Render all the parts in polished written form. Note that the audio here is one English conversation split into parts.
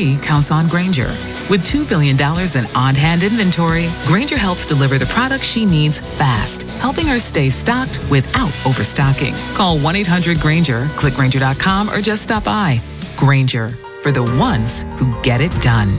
tree counts on Grainger. With $2 billion in on-hand inventory, Grainger helps deliver the products she needs fast, helping her stay stocked without overstocking. Call 1-800-GRAINGER, click Grainger.com, or just stop by. Grainger, for the ones who get it done.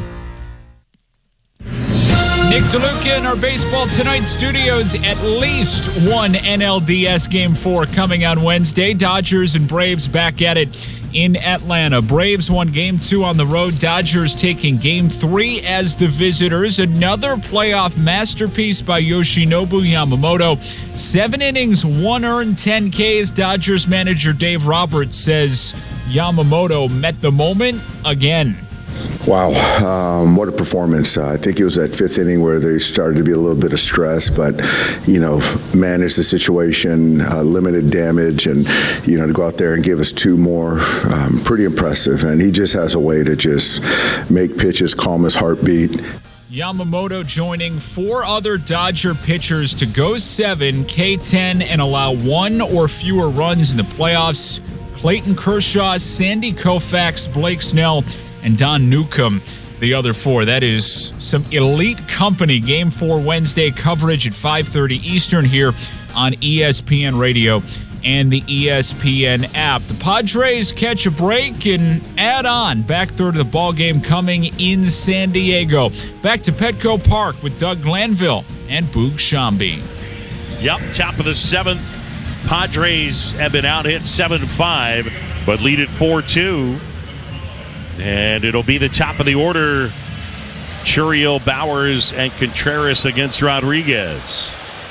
Nick DeLuca in our Baseball Tonight studios. At least one NLDS Game 4 coming on Wednesday. Dodgers and Braves back at it in Atlanta. Braves won Game 2 on the road. Dodgers taking Game 3 as the visitors. Another playoff masterpiece by Yoshinobu Yamamoto. 7 innings, 1 earned, 10 Ks. Dodgers manager Dave Roberts says Yamamoto met the moment again. Wow, what a performance. I think it was that 5th inning where there started to be a little bit of stress, but, managed the situation, limited damage, and, to go out there and give us 2 more, pretty impressive. And he just has a way to just make pitches calm his heartbeat. Yamamoto joining 4 other Dodger pitchers to go 7, K10, and allow 1 or fewer runs in the playoffs. Clayton Kershaw, Sandy Koufax, Blake Snell, and Don Newcomb, the other 4. That is some elite company. Game 4 Wednesday coverage at 5:30 Eastern here on ESPN Radio and the ESPN app. The Padres catch a break and add on. Back third of the ball game coming in San Diego. Back to Petco Park with Doug Glanville and Boog Shambi. Yep, top of the 7th. Padres have been out hit 7-5, but lead at 4-2. And it'll be the top of the order. Churiel, Bowers, and Contreras against Rodriguez.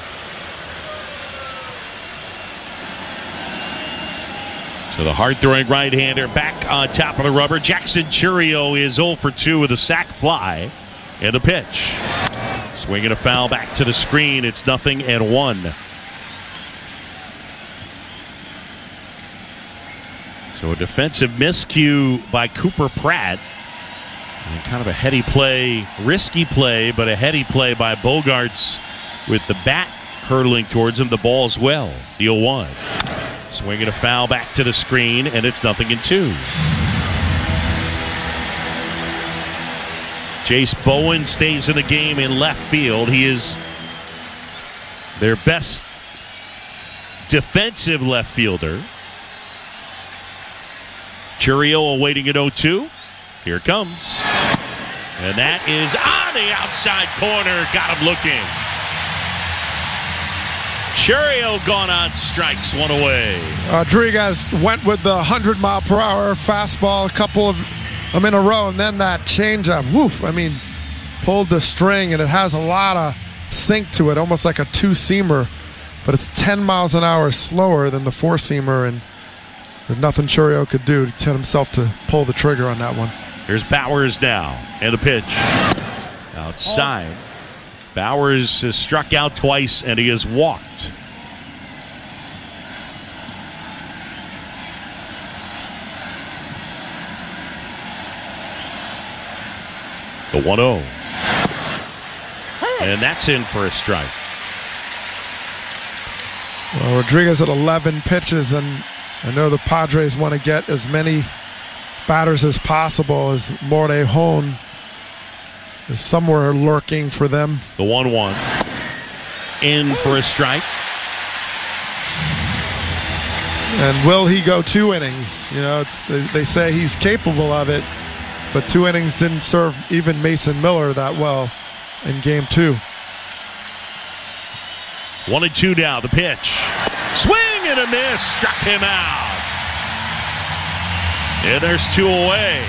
So the hard-throwing right-hander back on top of the rubber. Jackson Churiel is 0 for 2 with a sac fly and a pitch. Swinging a foul back to the screen. It's 0-1. So a defensive miscue by Cooper Pratt. And kind of a heady play, risky play, but a heady play by Bogaerts with the bat hurtling towards him. The ball as well. The 0-1. Swinging a foul back to the screen, and it's 0-2. Jace Bowen stays in the game in left field. He is their best defensive left fielder. Churiel awaiting at 0-2. Here it comes. And that is on the outside corner. Got him looking. Churiel gone on strikes, 1 away. Rodriguez went with the 100-mile-per-hour fastball, a couple of them in a row, and then that changeup. Woof! Pulled the string, and it has a lot of sink to it, almost like a 2-seamer, but it's 10 miles an hour slower than the 4-seamer, and there's nothing Churiel could do to get himself to pull the trigger on that one. Here's Bowers now, and the pitch. Outside. Bowers has struck out twice, and he has walked. The 1-0. And that's in for a strike. Well, Rodriguez had 11 pitches, and I know the Padres want to get as many batters as possible, as Morejon is somewhere lurking for them. The 1-1. In for a strike. And will he go 2 innings? They say he's capable of it, but 2 innings didn't serve even Mason Miller that well in Game 2. 1-2 now, the pitch. Swing and a miss, struck him out. And there's 2 away.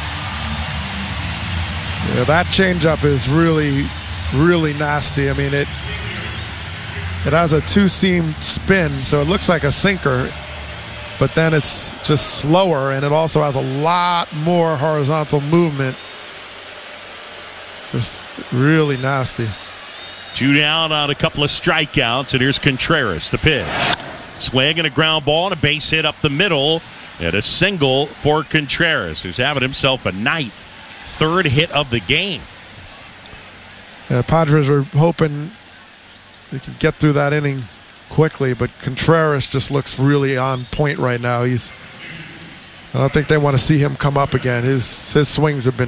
Yeah, that changeup is really, really nasty. It has a 2-seam spin, so it looks like a sinker, but then it's just slower, and it also has a lot more horizontal movement. It's just really nasty. 2 down on a couple of strikeouts, and here's Contreras, the pitch. Swing and a ground ball and a base hit up the middle, and a single for Contreras, who's having himself a night. 3rd hit of the game. Yeah, Padres were hoping they could get through that inning quickly, but Contreras just looks really on point right now. I don't think they want to see him come up again. His swings have been